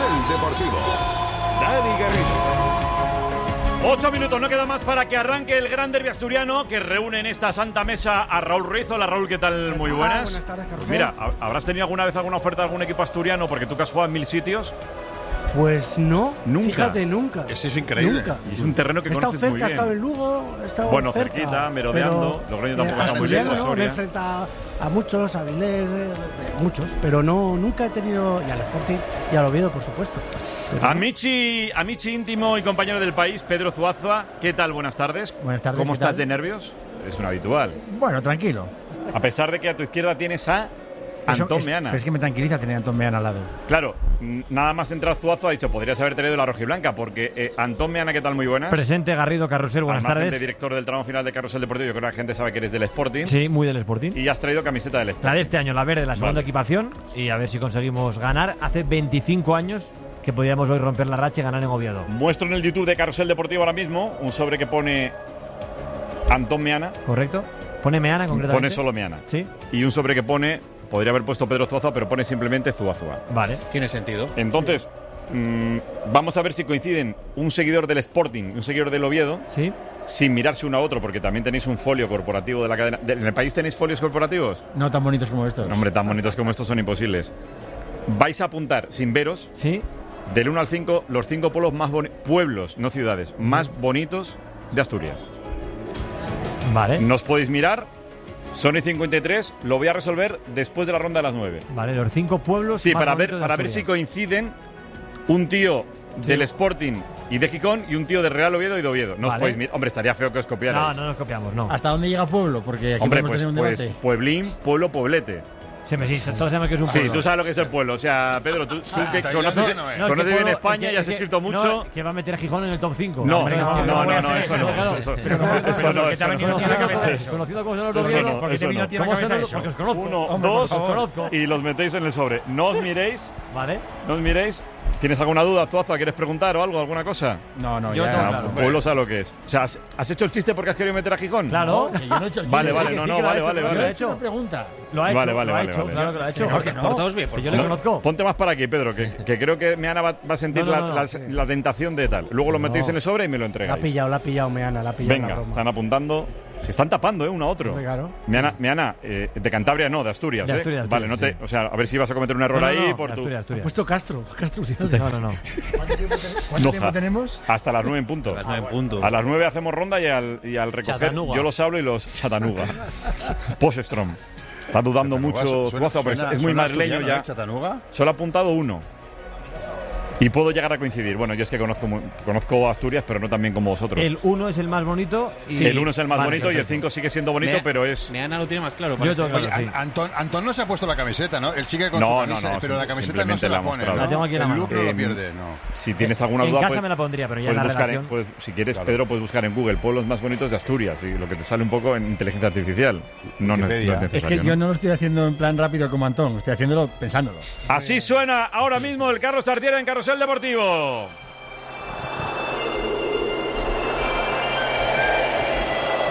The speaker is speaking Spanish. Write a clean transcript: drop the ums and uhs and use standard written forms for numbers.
Carrusel Deportivo. Dani Garrido. 8 minutos, no queda más para que arranque el gran derbi asturiano que reúne en esta santa mesa a Raúl Ruiz. Hola Raúl, ¿qué tal? Muy buenas. Buenas tardes, Carrusel. Mira, ¿habrás tenido alguna vez alguna oferta de algún equipo asturiano? Porque tú que has jugado en 1000 sitios. Pues no, Nunca. Fíjate, nunca. Eso es increíble. Nunca. Y es un terreno que He estado conoces muy cerca, he bien. estado en Lugo, he estado Bueno, cerca, cerquita, merodeando. pero, Logroño tampoco está muy asturiano, lejos, ¿no? Soria. Me he enfrentado a muchos, a Avilés, muchos, pero no, nunca he tenido, y al Sporting y al Oviedo, por supuesto. Pero Amici íntimo y compañero del país, Pedro Zuazua. ¿Qué tal? Buenas tardes. Buenas tardes, ¿Cómo ¿qué estás tal? de nervios? Es un habitual. Bueno, tranquilo. A pesar de que a tu izquierda tienes a Antón Meana. Pero es que me tranquiliza tener a Antón Meana al lado. Claro, nada más entrar Zuazo ha dicho, podrías haber tenido la rojiblanca, porque Antón Meana, ¿qué tal? Muy buenas. Presente, Garrido, Carrusel, buenas Al margen de tardes. director del tramo final de Carrusel Deportivo, yo creo que la gente sabe que eres del Sporting. Sí, muy del Sporting. Y has traído camiseta del Sporting. La de este año, la verde, la segunda Vale. equipación. Y a ver si conseguimos ganar. Hace 25 años que podíamos hoy romper la racha y ganar en Oviedo. Muestro en el YouTube de Carrusel Deportivo ahora mismo un sobre que pone Antón Meana, ¿Correcto? Pone Meana concretamente. pone solo Meana. Sí, Y un sobre que pone, podría haber puesto Pedro Zuazua, pero pone simplemente Zuazua. vale. Tiene sentido. Entonces, vamos a ver si coinciden un seguidor del Sporting y un seguidor del Oviedo, Sí. sin mirarse uno a otro, porque también tenéis un folio corporativo de la cadena. ¿En el país tenéis folios corporativos? No tan bonitos como estos. No, hombre, tan bonitos como estos son imposibles. Vais a apuntar, sin veros, Sí. del 1 al 5, los 5 pueblos más pueblos, no ciudades, más bonitos de Asturias. Vale. No os podéis mirar. Sony 53, lo voy a resolver después de la ronda de las 9. Vale, los 5 pueblos. Sí, más para bonitos de ver si Asturias. coinciden un tío del Sporting y de Gijón y un tío de Real Oviedo y de Oviedo. No os Vale. podéis mirar. Hombre, estaría feo que os No, copiarais. no nos copiamos, no. ¿Hasta dónde llega Pueblo? Porque aquí Hombre, podemos pues, tener un pues debate. Pueblín, pueblo, poblete. Sí, todos sabemos que es un Sí, pueblo. tú sabes lo que es el pueblo. O sea, Pedro, tú que está conoces, bien, no es. No, es que conoces bien pueblo- España es y has que- escrito no, mucho. que va a meter a Gijón en el top 5. No, Hombre, no, voy a no, hacer eso no. Claro. Eso Pero ¿cómo- eso no, que eso no. Conocido como son los Eso Oviedo, no, porque eso se vino no. a tierra ¿Cómo se cabeza hace eso? eso? Porque os conozco. Uno, Hombre, dos, os conozco. y los metéis en el sobre. No os miréis, Vale. no os miréis. ¿Tienes alguna duda, Zuazua? ¿Quieres preguntar o algo, alguna cosa? No, Yo ya. tengo Ah, claro. pueblo sabe lo que es. O sea, ¿has hecho el chiste porque has querido meter a Gijón? Claro. Que yo no he hecho el Vale, chiste. vale, que no, sí, no, que lo ha vale, hecho, vale, que lo ha vale. hecho. Una pregunta. Lo ha hecho, Vale, vale, lo ha vale, hecho, vale. claro que lo ha hecho. No, que no. Portaos bien, por Yo favor. le conozco. Ponte más para aquí, Pedro, que creo que Meana va a sentir No, la tentación de tal. Luego lo metéis en el sobre y me lo la ha entregáis. pillado Meana, la ha pillado la Venga, broma. están apuntando. Se están tapando, uno a otro. Hombre, claro. Meana, de Cantabria no, de Asturias. De Asturias, Vale, no te, sí. o sea, a ver si vas a cometer un error No, ahí no, por tu. Asturias, Ha Asturias. puesto Castro No, no, no. ¿Cuánto Noja. tiempo tenemos? Hasta las 9 en punto. Las 9 en punto. A las 9 hacemos ronda y al recoger Chatanuga. yo los hablo y los Chatanuga. Poststrom. Está dudando mucho Zuazo, pero es muy madrileño ya. Chatanuga. Solo ha apuntado uno. Y puedo llegar a coincidir. Bueno, yo es que conozco Asturias, pero no tan bien como vosotros. El 1 es el más bonito. Y El 1 es el más Vale, bonito y el perfecto. 5 sigue siendo bonito, pero es. Meana lo tiene más claro. Yo parece. tengo Oye, claro, sí. Antón no se ha puesto la camiseta, ¿no? Él sigue con No, su no, camisa, no, pero la camiseta no simplemente se la la ha pone, mostrado. ¿no? La tengo aquí en la El mano. look no lo pierde, no. Si tienes alguna En duda, casa me la pondría, pero ya en puedes la buscar redacción. si quieres, Claro. Pedro, puedes buscar en Google pueblos más bonitos de Asturias y lo que te sale un poco en inteligencia artificial. No, no es Wikipedia. necesario. Es que yo no lo estoy haciendo en plan rápido como Antón, estoy haciéndolo pensándolo. Así suena ahora mismo el Carlos Tartiere en Carrusel Deportivo.